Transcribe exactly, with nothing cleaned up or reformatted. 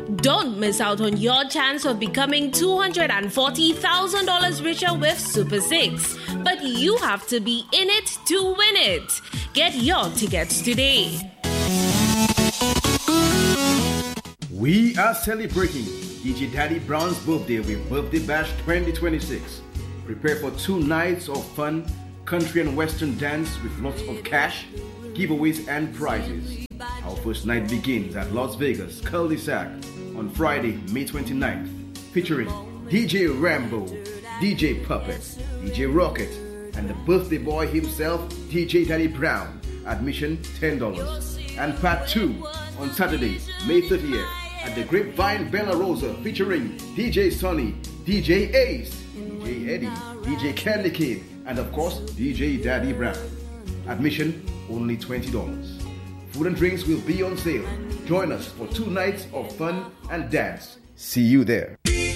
Don't miss out on your chance of becoming two hundred forty thousand dollars richer with Super six. But you have to be in it to win it. Get your tickets today. We are celebrating D J Daddy Brown's birthday with Birthday Bash twenty twenty-six. Prepare for two nights of fun, country and western dance with lots of cash, giveaways and prizes. Our first night begins at Las Vegas Cul-de-sac on Friday, May twenty-ninth, featuring D J Rambo, D J Puppet, D J Rocket, and the birthday boy himself, D J Daddy Brown. Admission ten dollars. And part two on Saturday, May thirtieth, at the Grapevine Bella Rosa, featuring D J Sonny, D J Ace, D J Eddie, D J Candy Kid, and of course, D J Daddy Brown. Admission only twenty dollars. Food and drinks will be on sale. Join us for two nights of fun and dance. See you there.